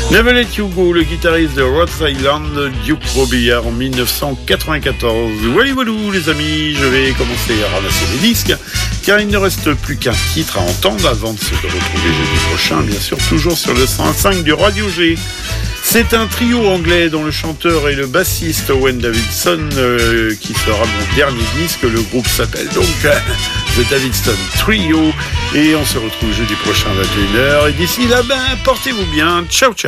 Never Let You Go, le guitariste de Rhode Island, Duke Robillard en 1994. Wally Walou, les amis, je vais commencer à ramasser les disques, car il ne reste plus qu'un titre à entendre avant de se retrouver jeudi prochain, bien sûr, toujours sur le 105 du Radio G. C'est un trio anglais dont le chanteur est le bassiste Owen Davidson, qui sera mon dernier disque. Le groupe s'appelle donc The Davidson Trio, et on se retrouve jeudi prochain à 21h. Et d'ici là, portez-vous bien. Ciao, ciao.